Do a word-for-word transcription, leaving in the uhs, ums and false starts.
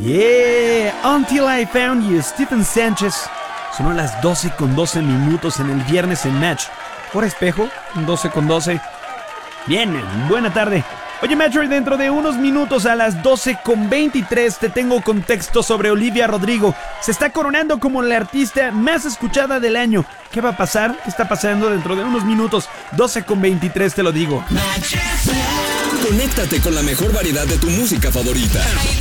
Yeah, Until I Found You, Stephen Sánchez. Sonó a las doce con doce minutos en el viernes en Match. Por espejo, doce con doce. Bien, buena tarde. Oye, Metro, dentro de unos minutos a las doce con veintitrés te tengo contexto sobre Olivia Rodrigo. Se está coronando como la artista más escuchada del año. ¿Qué va a pasar? ¿Qué está pasando dentro de unos minutos? doce con veintitrés te lo digo. Conéctate con la mejor variedad de tu música favorita.